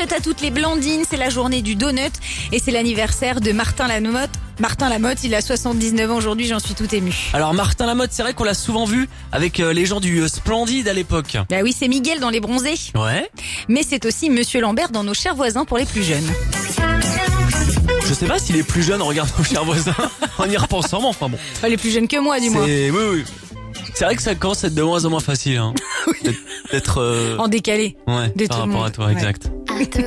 note à toutes les Blandines, c'est la journée du donut et c'est l'anniversaire de Martin Lamotte. Martin Lamotte, il a 79 ans aujourd'hui, j'en suis tout émue. Alors Martin Lamotte, c'est vrai qu'on l'a souvent vu avec les gens du Splendide à l'époque. Bah oui, c'est Miguel dans Les Bronzés. Ouais. Mais c'est aussi Monsieur Lambert dans Nos chers voisins pour les plus jeunes. Je sais pas s'il est plus jeune en regardant nos chers voisins, en y repensant, mais enfin bon. Enfin, les plus jeunes que moi, du moins. Oui. C'est vrai que ça commence à être de moins en moins facile, hein. Oui. D'être En décalé. ouais, de par tout le rapport monde. à toi, Ouais. exact.